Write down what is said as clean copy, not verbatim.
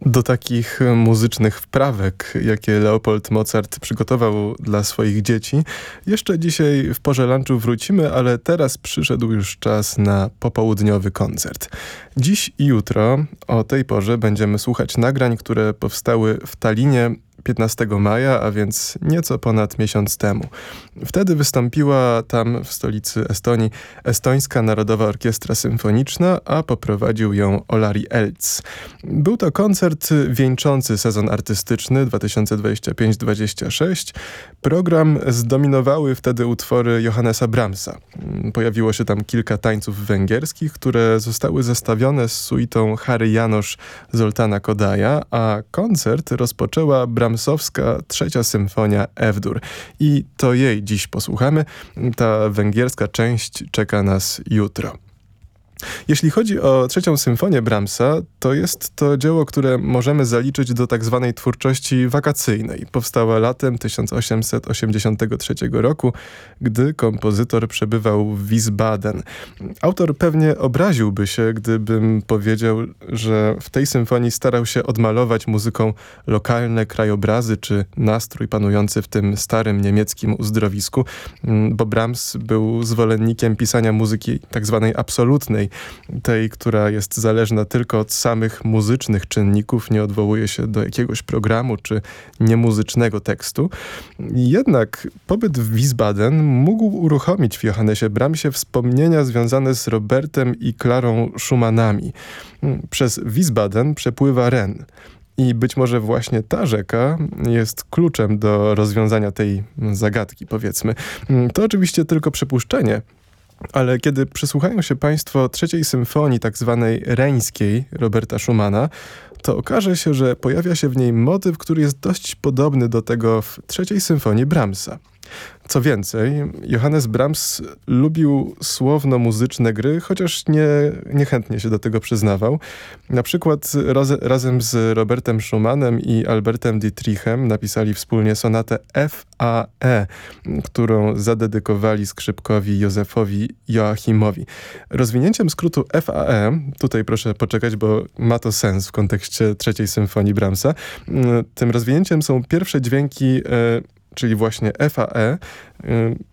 Do takich muzycznych wprawek, jakie Leopold Mozart przygotował dla swoich dzieci, jeszcze dzisiaj w porze lunchu wrócimy, ale teraz przyszedł już czas na popołudniowy koncert. Dziś i jutro o tej porze będziemy słuchać nagrań, które powstały w Tallinie 15 maja, a więc nieco ponad miesiąc temu. Wtedy wystąpiła tam w stolicy Estonii Estońska Narodowa Orkiestra Symfoniczna, a poprowadził ją Olari Elts. Był to koncert wieńczący sezon artystyczny 2025-26. Program zdominowały wtedy utwory Johannesa Brahmsa. Pojawiło się tam kilka tańców węgierskich, które zostały zestawione z suitą Harry János Zoltana Kodaja, a koncert rozpoczęła Brahmsowska trzecia symfonia F-dur. I to jej dziś posłuchamy. Ta węgierska część czeka nas jutro. Jeśli chodzi o trzecią symfonię Brahmsa, to jest to dzieło, które możemy zaliczyć do tak zwanej twórczości wakacyjnej. Powstała latem 1883 roku, gdy kompozytor przebywał w Wiesbaden. Autor pewnie obraziłby się, gdybym powiedział, że w tej symfonii starał się odmalować muzyką lokalne krajobrazy czy nastrój panujący w tym starym niemieckim uzdrowisku, bo Brahms był zwolennikiem pisania muzyki tak zwanej absolutnej, tej, która jest zależna tylko od samych muzycznych czynników, nie odwołuje się do jakiegoś programu czy niemuzycznego tekstu. Jednak pobyt w Wiesbaden mógł uruchomić w Johannesie Brahmsie wspomnienia związane z Robertem i Klarą Schumannami. Przez Wiesbaden przepływa Ren. I być może właśnie ta rzeka jest kluczem do rozwiązania tej zagadki, powiedzmy. To oczywiście tylko przypuszczenie, ale kiedy przysłuchają się Państwo trzeciej symfonii, tak zwanej reńskiej Roberta Schumana, to okaże się, że pojawia się w niej motyw, który jest dość podobny do tego w trzeciej symfonii Brahmsa. Co więcej, Johannes Brahms lubił słowno-muzyczne gry, chociaż niechętnie się do tego przyznawał. Na przykład razem z Robertem Schumannem i Albertem Dietrichem napisali wspólnie sonatę F.A.E., którą zadedykowali skrzypkowi Józefowi Joachimowi. Rozwinięciem skrótu F.A.E., tutaj proszę poczekać, bo ma to sens w kontekście trzeciej symfonii Brahmsa, tym rozwinięciem są pierwsze dźwięki czyli właśnie FAE,